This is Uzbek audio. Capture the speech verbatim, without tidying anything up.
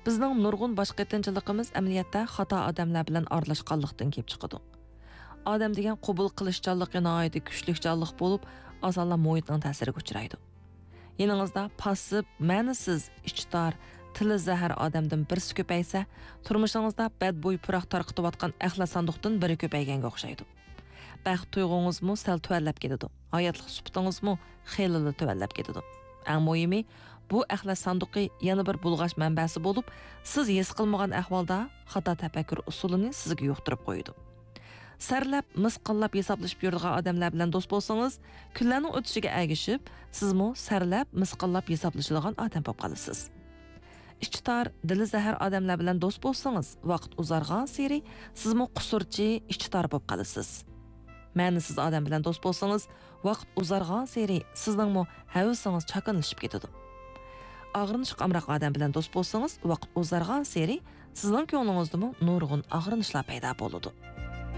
Bizning nurg'un boshqatinchiligimiz amaliyotda xato odamlar bilan aralashganlikdan kelib chiqadi. Odam degan qabul qilishchanligi nihoyatda kuchli jonliq bo'lib, osonla muhitning ta'siriga uchraydi. Yaningizda passiv, ma'nisiz, ichtar, tili zahar odamdan birsi ko'paysa, turmushingizda badbo'y puroq tarqatayotgan axlat sanduqdan biri ko'payganga o'xshaydi. Baxt tuyg'ungizmi sal tuvallab ketadi. Hayotlik suhbatingizmi xeyli tuvallab ketadi. Eng muhimi, bu axlat sanduqi yana bir bulg'ash manbasi bo'lib, siz his qilmagan ahvolda xato tafakkur usulini sizga yuqtirib qo'yadi. Sarlab, misqillab hisoblashib yuradigan odamlar bilan do'st bo'lsangiz, kunlarning o'tishiga ergishib, sizmi sarlab, misqillab hisoblashadigan odam bo'lib qolasiz. Ichtar, dili zahar odamlar bilan do'st bo'lsangiz, vaqt uzargan sari sizmi qusurchi, ichtar bo'lib qolasiz. Ma'nisiz odam bilan do'st bo'lsangiz, vaqt uzargan sari sizningmi havisingiz chaqinlashib ketadi. Og'rinish qamroq odam bilan do'st bo'lsangiz, vaqt uzargan sari sizning ko'nglingizdami nurg'un og'rinishlar paydo bo'ladi.